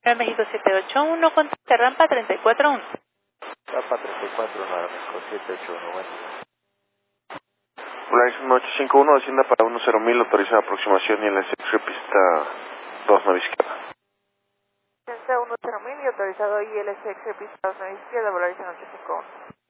México 781 con rampa 341. Rampa 34, Nueva México 781, bueno. Volaris 1851, descienda para 10.000, autorizada aproximación y el SX pista 2 9 izquierda. Descensa 10.000 y autorizado ILSX pista 2 izquierda, Volaris 1851.